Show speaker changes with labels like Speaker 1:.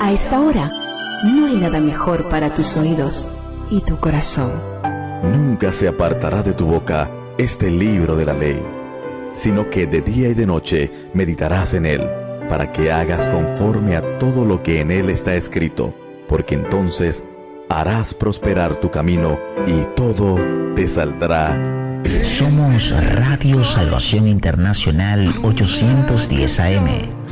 Speaker 1: A esta hora, no hay nada mejor para tus oídos y tu corazón.
Speaker 2: Nunca se apartará de tu boca este libro de la ley, sino que de día y de noche meditarás en él, para que hagas conforme a todo lo que en él está escrito, porque entonces harás prosperar tu camino y todo te saldrá bien.
Speaker 3: Somos Radio Salvación Internacional 810 AM.